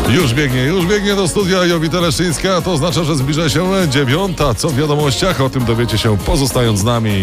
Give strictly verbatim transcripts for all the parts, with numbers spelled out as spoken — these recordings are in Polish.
Już biegnie, już biegnie do studia Jowita Leszczyńska, to oznacza, że zbliża się dziewiąta. Co w wiadomościach? O tym dowiecie się pozostając z nami.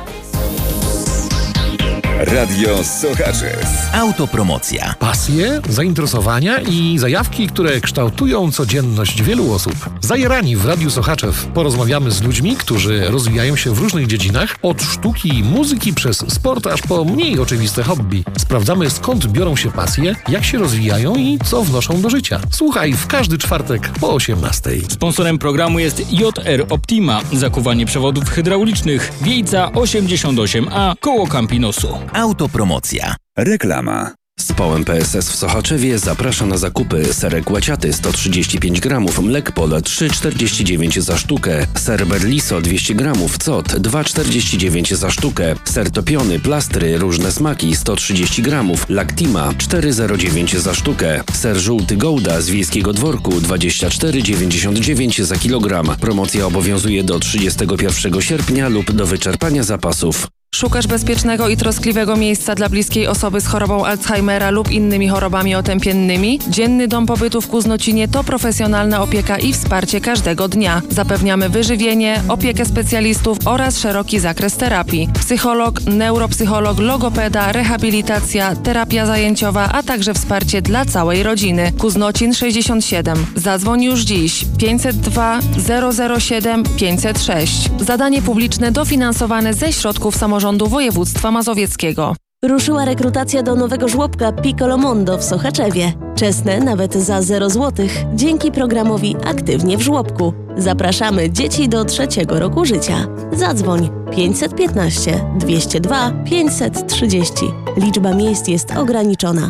Radio Sochaczew. Autopromocja. Pasje, zainteresowania i zajawki, które kształtują codzienność wielu osób. Zajarani w Radiu Sochaczew porozmawiamy z ludźmi, którzy rozwijają się w różnych dziedzinach, od sztuki i muzyki przez sport aż po mniej oczywiste hobby. Sprawdzamy, skąd biorą się pasje, jak się rozwijają i co wnoszą do życia. Słuchaj w każdy czwartek po osiemnastej. Sponsorem programu jest J R Optima. Zakuwanie przewodów hydraulicznych. Wiejca osiemdziesiąt osiem A koło Campinosu. Autopromocja. Reklama. Spałem P S S w Sochaczewie zaprasza na zakupy. Serek łaciaty sto trzydzieści pięć gramów, mlek Pole trzy czterdzieści dziewięć za sztukę, ser Berliso dwieście gramów, cot dwa czterdzieści dziewięć za sztukę, ser topiony, plastry, różne smaki sto trzydzieści gramów, Lactima cztery zero dziewięć za sztukę, ser żółty Gouda z Wiejskiego Dworku dwadzieścia cztery dziewięćdziesiąt dziewięć za kilogram. Promocja obowiązuje do trzydziestego pierwszego sierpnia lub do wyczerpania zapasów. Szukasz bezpiecznego i troskliwego miejsca dla bliskiej osoby z chorobą Alzheimera lub innymi chorobami otępiennymi? Dzienny Dom Pobytu w Kuznocinie to profesjonalna opieka i wsparcie każdego dnia. Zapewniamy wyżywienie, opiekę specjalistów oraz szeroki zakres terapii. Psycholog, neuropsycholog, logopeda, rehabilitacja, terapia zajęciowa, a także wsparcie dla całej rodziny. Kuznocin sześćdziesiąt siedem. Zadzwoń już dziś pięćset dwa zero zero siedem pięćset sześć. Zadanie publiczne dofinansowane ze środków samorządu województwa mazowieckiego. Ruszyła rekrutacja do nowego żłobka Piccolo Mondo w Sochaczewie. Czesne nawet za zero złotych dzięki programowi Aktywnie w żłobku. Zapraszamy dzieci do trzeciego roku życia. Zadzwoń pięćset piętnaście dwieście dwa pięćset trzydzieści. Liczba miejsc jest ograniczona.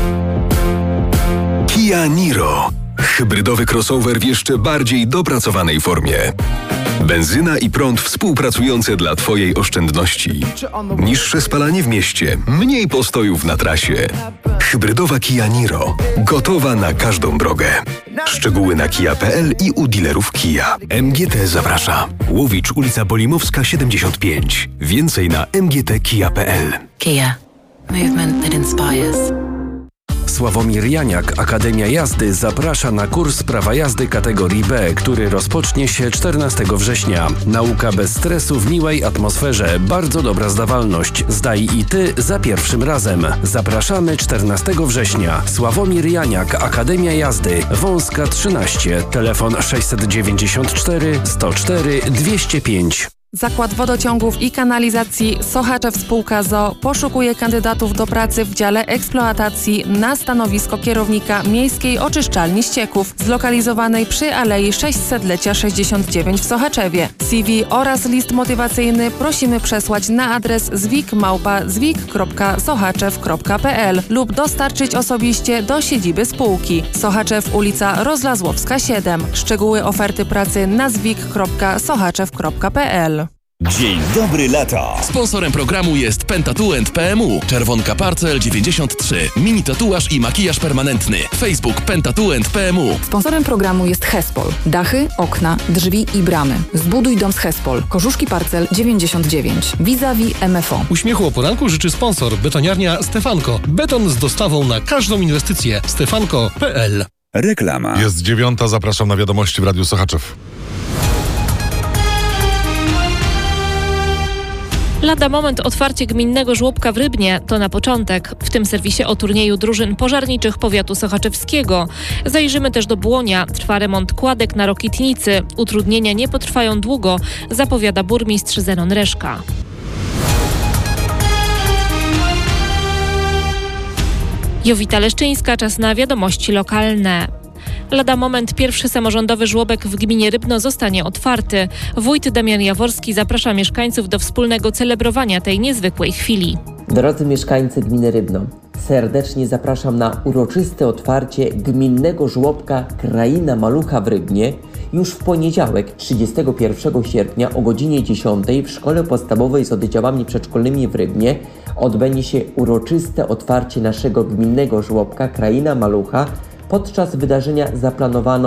Kia Niro. Hybrydowy crossover w jeszcze bardziej dopracowanej formie. Benzyna i prąd współpracujące dla Twojej oszczędności. Niższe spalanie w mieście, mniej postojów na trasie. Hybrydowa Kia Niro. Gotowa na każdą drogę. Szczegóły na kia kropka p l i u dealerów Kia. M G T zaprasza. Łowicz, ulica Bolimowska siedemdziesiąt pięć. Więcej na m g t kia kropka p l. Kia. Movement that inspires. Sławomir Janiak, Akademia Jazdy, zaprasza na kurs prawa jazdy kategorii B, który rozpocznie się czternastego września. Nauka bez stresu w miłej atmosferze. Bardzo dobra zdawalność. Zdaj i Ty za pierwszym razem. Zapraszamy czternastego września. Sławomir Janiak, Akademia Jazdy, Wąska trzynaście. Telefon sześćset dziewięćdziesiąt cztery sto cztery dwieście pięć. Zakład Wodociągów i Kanalizacji Sochaczew Spółka z o o poszukuje kandydatów do pracy w dziale eksploatacji na stanowisko kierownika Miejskiej Oczyszczalni Ścieków zlokalizowanej przy Alei sześćsetlecia sześćdziesiąt dziewięć w Sochaczewie. C V oraz list motywacyjny prosimy przesłać na adres zwik małpa zwik kropka sochaczew kropka p l lub dostarczyć osobiście do siedziby spółki. Sochaczew, ulica Rozlazłowska siedem. Szczegóły oferty pracy na zwik kropka sochaczew kropka p l. Dzień dobry lata. Sponsorem programu jest Pentatuent P M U. Czerwonka Parcel dziewięćdziesiąt trzy. Mini tatuaż i makijaż permanentny. Facebook Pentatuent P M U. Sponsorem programu jest Hespol. Dachy, okna, drzwi i bramy. Zbuduj dom z Hespol. Korzuszki Parcel dziewięćdziesiąt dziewięć. Vis-a-vis M F O. Uśmiechu o poranku życzy sponsor betoniarnia Stefanko. Beton z dostawą na każdą inwestycję. stefanko kropka p l. Reklama. Jest dziewiąta, zapraszam na wiadomości w Radiu Sochaczew. Lada moment otwarcie gminnego żłobka w Rybnie to na początek. W tym serwisie o turnieju drużyn pożarniczych powiatu sochaczewskiego. Zajrzymy też do Błonia. Trwa remont kładek na Rokitnicy. Utrudnienia nie potrwają długo, zapowiada burmistrz Zenon Reszka. Jowita Leszczyńska, czas na wiadomości lokalne. Lada moment pierwszy samorządowy żłobek w gminie Rybno zostanie otwarty. Wójt Damian Jaworski zaprasza mieszkańców do wspólnego celebrowania tej niezwykłej chwili. Drodzy mieszkańcy gminy Rybno, serdecznie zapraszam na uroczyste otwarcie gminnego żłobka Kraina Malucha w Rybnie już w poniedziałek trzydziestego pierwszego sierpnia o godzinie dziesiątej w Szkole Podstawowej z oddziałami przedszkolnymi w Rybnie odbędzie się uroczyste otwarcie naszego gminnego żłobka Kraina Malucha. Podczas wydarzenia zaplanowano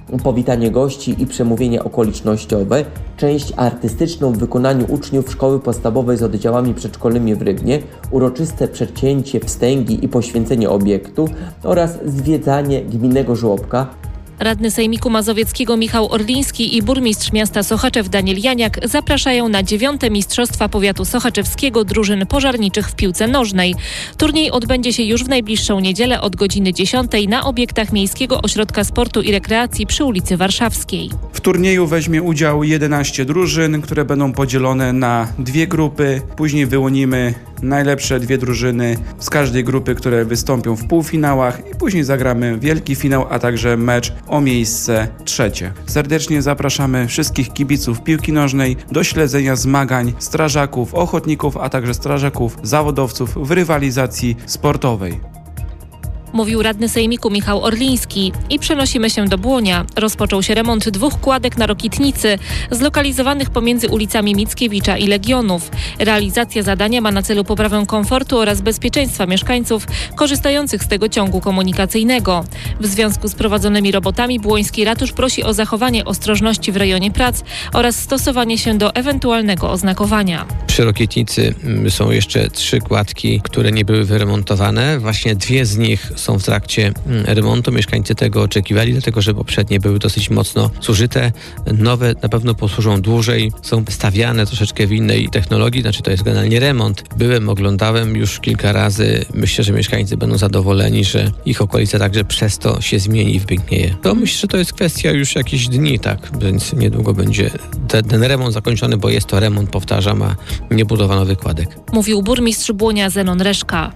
powitanie gości i przemówienie okolicznościowe, część artystyczną w wykonaniu uczniów szkoły podstawowej z oddziałami przedszkolnymi w Rybnie, uroczyste przecięcie wstęgi i poświęcenie obiektu oraz zwiedzanie gminnego żłobka. Radny Sejmiku Mazowieckiego Michał Orliński i burmistrz miasta Sochaczew Daniel Janiak zapraszają na dziewiąte Mistrzostwa Powiatu Sochaczewskiego drużyn pożarniczych w piłce nożnej. Turniej odbędzie się już w najbliższą niedzielę od godziny dziesiątej na obiektach Miejskiego Ośrodka Sportu i Rekreacji przy ulicy Warszawskiej. W turnieju weźmie udział jedenaście drużyn, które będą podzielone na dwie grupy. Później wyłonimy najlepsze dwie drużyny z każdej grupy, które wystąpią w półfinałach i później zagramy wielki finał, a także mecz o miejsce trzecie. Serdecznie zapraszamy wszystkich kibiców piłki nożnej do śledzenia zmagań strażaków, ochotników, a także strażaków zawodowców w rywalizacji sportowej. Mówił radny Sejmiku Michał Orliński. I przenosimy się do Błonia. Rozpoczął się remont dwóch kładek na Rokitnicy, zlokalizowanych pomiędzy ulicami Mickiewicza i Legionów. Realizacja zadania ma na celu poprawę komfortu oraz bezpieczeństwa mieszkańców korzystających z tego ciągu komunikacyjnego. W związku z prowadzonymi robotami błoński ratusz prosi o zachowanie ostrożności w rejonie prac oraz stosowanie się do ewentualnego oznakowania. Przy Rokietnicy są jeszcze trzy kładki, które nie były wyremontowane. Właśnie dwie z nich są w trakcie remontu. Mieszkańcy tego oczekiwali, dlatego że poprzednie były dosyć mocno zużyte. Nowe na pewno posłużą dłużej. Są stawiane troszeczkę w innej technologii, znaczy to jest generalnie remont. Byłem, oglądałem już kilka razy. Myślę, że mieszkańcy będą zadowoleni, że ich okolica także przez to się zmieni i wypięknieje. To myślę, że to jest kwestia już jakichś dni, tak, więc niedługo będzie ten, ten remont zakończony, bo jest to remont, powtarzam, a nie budowano wykładek. Mówił burmistrz Błonia Zenon Reszka.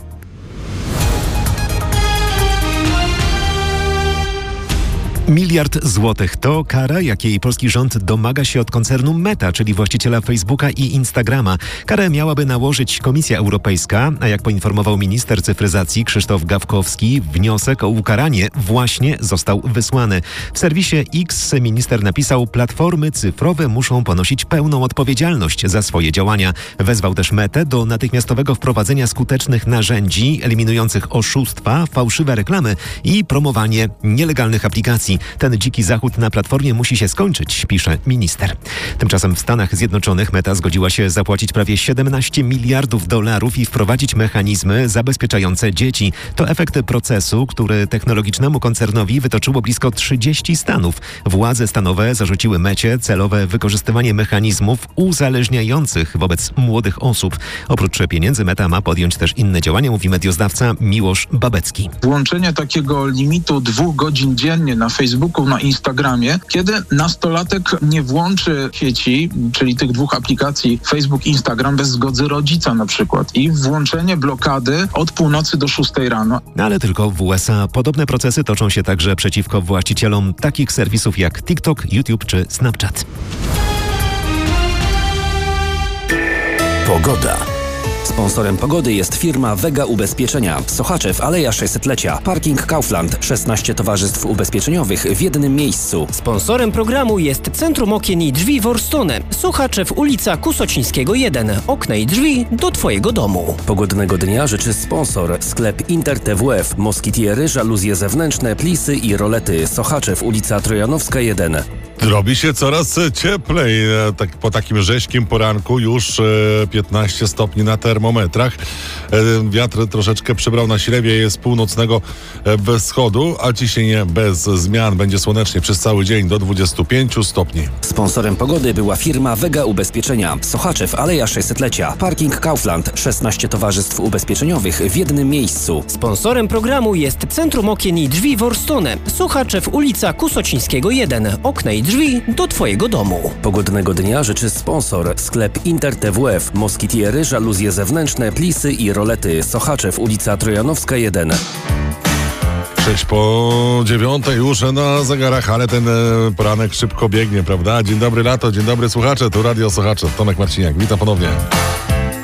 Miliard złotych to kara, jakiej polski rząd domaga się od koncernu Meta, czyli właściciela Facebooka i Instagrama. Karę miałaby nałożyć Komisja Europejska, a jak poinformował minister cyfryzacji Krzysztof Gawkowski, wniosek o ukaranie właśnie został wysłany. W serwisie X minister napisał: platformy cyfrowe muszą ponosić pełną odpowiedzialność za swoje działania. Wezwał też Metę do natychmiastowego wprowadzenia skutecznych narzędzi eliminujących oszustwa, fałszywe reklamy i promowanie nielegalnych aplikacji. Ten dziki zachód na platformie musi się skończyć, pisze minister. Tymczasem w Stanach Zjednoczonych Meta zgodziła się zapłacić prawie siedemnaście miliardów dolarów i wprowadzić mechanizmy zabezpieczające dzieci. To efekt procesu, który technologicznemu koncernowi wytoczyło blisko trzydzieści stanów. Władze stanowe zarzuciły Mecie celowe wykorzystywanie mechanizmów uzależniających wobec młodych osób. Oprócz pieniędzy Meta ma podjąć też inne działania, mówi medioznawca Miłosz Babecki. Włączenie takiego limitu dwóch godzin dziennie na Facebooku, na Instagramie, kiedy nastolatek nie włączy sieci, czyli tych dwóch aplikacji Facebook, Instagram bez zgody rodzica na przykład, i włączenie blokady od północy do szóstej rano. Ale tylko w U S A. Podobne procesy toczą się także przeciwko właścicielom takich serwisów jak TikTok, YouTube czy Snapchat. Pogoda. Sponsorem pogody jest firma Vega Ubezpieczenia. Sochaczew, Aleja sześćsetlecia. Parking Kaufland. szesnaście towarzystw ubezpieczeniowych w jednym miejscu. Sponsorem programu jest Centrum Okien i Drzwi Worstone. Sochaczew, ulica Kusocińskiego jeden. Okna i drzwi do Twojego domu. Pogodnego dnia życzy sponsor. Sklep Inter T W F. Moskitiery, żaluzje zewnętrzne, plisy i rolety. Sochaczew, ulica Trojanowska jeden. Robi się coraz cieplej. Tak, po takim rześkim poranku już piętnaście stopni na termometrach. Wiatr troszeczkę przybrał na sile, wieje z północnego wschodu, a ciśnienie bez zmian. Będzie słonecznie przez cały dzień do dwudziestu pięciu stopni. Sponsorem pogody była firma Vega Ubezpieczenia. Sochaczew, Aleja sześćsetlecia. Parking Kaufland. szesnaście towarzystw ubezpieczeniowych w jednym miejscu. Sponsorem programu jest Centrum Okien i Drzwi Worstone. Sochaczew, ulica Kusocińskiego jeden. Okna i drzwi do Twojego domu. Pogodnego dnia życzy sponsor. Sklep Inter T W F. Moskitiery, żaluzje zewnętrzne, plisy i rolety. Sochaczew, ulica Trojanowska jeden. Sześć po dziewiątej już na zegarach, ale ten poranek szybko biegnie, prawda? Dzień dobry lato, dzień dobry słuchacze, tu Radio Sochaczew, Tomek Marciniak, witam ponownie.